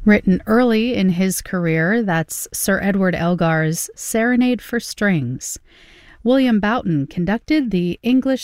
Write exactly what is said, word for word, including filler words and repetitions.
Written early in his career, that's Sir Edward Elgar's Serenade for Strings. William Boughton conducted the English